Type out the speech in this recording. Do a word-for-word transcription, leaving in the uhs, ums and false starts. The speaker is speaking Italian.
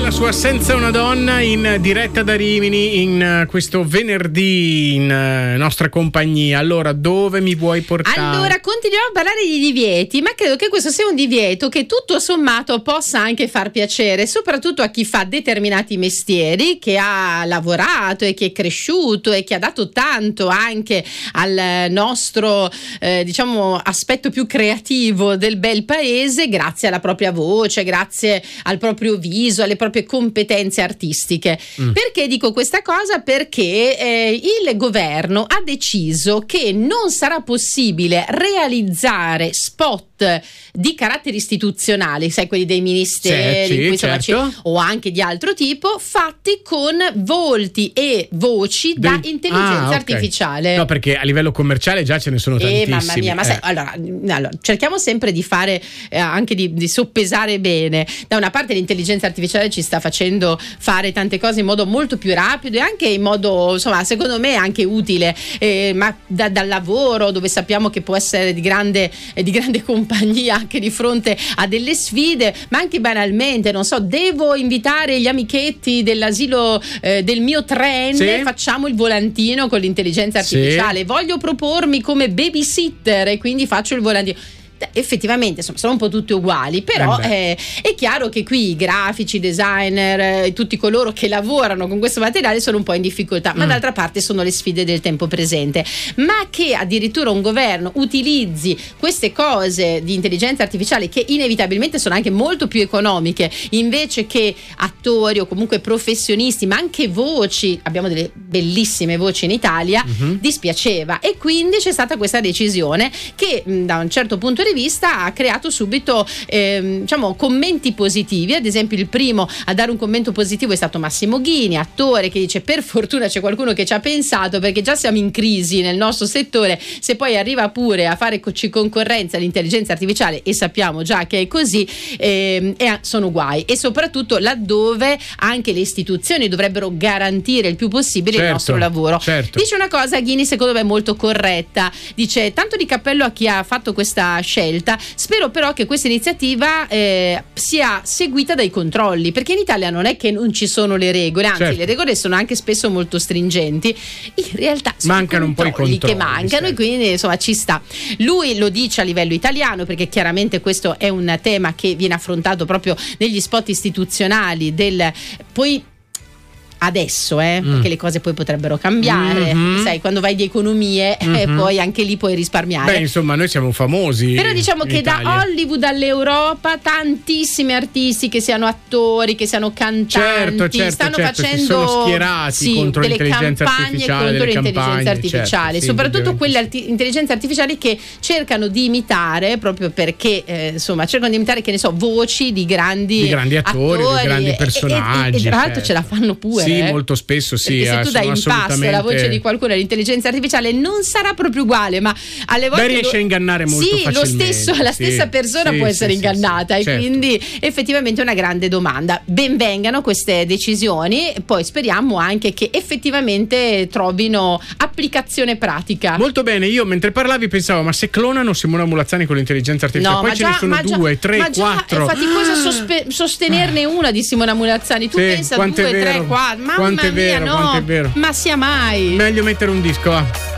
la sua Senza una donna in diretta da Rimini in questo venerdì in nostra compagnia. Allora, dove mi vuoi portare? Allora, continuiamo a parlare di divieti, ma credo che questo sia un divieto che tutto sommato possa anche far piacere, soprattutto a chi fa determinati mestieri, che ha lavorato e che è cresciuto e che ha dato tanto anche al nostro eh, diciamo aspetto più creativo del bel paese, grazie alla propria voce, grazie al proprio viso, alle proprie competenze artistiche. Mm. Perché dico questa cosa? Perché eh, il governo ha deciso che non sarà possibile realizzare spot di carattere istituzionale, sai, quelli dei ministeri, sì, in cui, insomma, certo. o anche di altro tipo, fatti con volti e voci Del... da intelligenza ah, okay. artificiale. No, perché a livello commerciale già ce ne sono eh, tantissimi. Mamma mia, ma eh. sai, allora, allora cerchiamo sempre di fare eh, anche di, di soppesare bene. Da una parte l'intelligenza artificiale ci sta facendo fare tante cose in modo molto più rapido e anche in modo, insomma, secondo me anche utile, eh, ma da, dal lavoro, dove sappiamo che può essere di grande, eh, di grande compagnia anche di fronte a delle sfide, ma anche banalmente, non so, devo invitare gli amichetti dell'asilo eh, del mio tren, sì. facciamo il volantino con l'intelligenza artificiale, sì. Voglio propormi come babysitter e quindi faccio il volantino. Effettivamente, insomma, sono un po' tutti uguali, però eh, è chiaro che qui i grafici, i designer, eh, tutti coloro che lavorano con questo materiale sono un po' in difficoltà, ma mm. d'altra parte sono le sfide del tempo presente. Ma che addirittura un governo utilizzi queste cose di intelligenza artificiale, che inevitabilmente sono anche molto più economiche, invece che attori o comunque professionisti, ma anche voci, abbiamo delle bellissime voci in Italia, mm-hmm. dispiaceva, e quindi c'è stata questa decisione che mh, da un certo punto di vista ha creato subito eh, diciamo commenti positivi. Ad esempio, il primo a dare un commento positivo è stato Massimo Ghini, attore, che dice: per fortuna c'è qualcuno che ci ha pensato, perché già siamo in crisi nel nostro settore, se poi arriva pure a fare concorrenza all'intelligenza artificiale, e sappiamo già che è così, eh, e sono guai, e soprattutto laddove anche le istituzioni dovrebbero garantire il più possibile certo, il nostro lavoro. Certo. Dice una cosa Ghini secondo me molto corretta, dice: tanto di cappello a chi ha fatto questa scelta, spero però che questa iniziativa eh, sia seguita dai controlli, perché in Italia non è che non ci sono le regole, anzi certo. le regole sono anche spesso molto stringenti, in realtà sono mancano un po' i controlli che mancano, sì. E quindi insomma ci sta. Lui lo dice a livello italiano, perché chiaramente questo è un tema che viene affrontato proprio negli spot istituzionali del poi adesso, eh, mm. perché le cose poi potrebbero cambiare, mm-hmm. sai, quando vai di economie mm-hmm. eh, poi anche lì puoi risparmiare. Beh, insomma, noi siamo famosi. Però diciamo che Italia. Da Hollywood all'Europa tantissimi artisti, che siano attori, che siano cantanti, certo, certo, stanno certo, facendo si sono schierati sì, contro delle l'intelligenza campagne artificiale, contro delle l'intelligenza campagne, artificiale, certo, soprattutto sì, quelle arti- intelligenze artificiali che cercano di imitare, proprio perché eh, insomma cercano di imitare, che ne so, voci di grandi, di grandi attori, attori di grandi personaggi, e, e, e tra l'altro certo. ce la fanno pure. Sì, eh. molto spesso sì. Perché se tu dai in assolutamente... pasto la voce di qualcuno all'intelligenza artificiale non sarà proprio uguale, ma alle volte Beh, riesce lo... a ingannare molto sì, facilmente. Lo stesso, la sì, stessa persona sì, può sì, essere sì, ingannata sì, e certo. quindi effettivamente è una grande domanda. Benvengano queste decisioni, poi speriamo anche che effettivamente trovino applicazione pratica. Molto bene, io mentre parlavi pensavo, ma se clonano Simona Mulazzani con l'intelligenza artificiale, no, poi ma ce già, ne sono ma due, già, tre, ma già quattro. È faticoso sospe- sostenerne una di Simona Mulazzani. Tu sì, pensa due, vero, tre, quattro. Mamma quanto è mia, vero, no, quanto è vero. Ma sia mai. Meglio mettere un disco, va.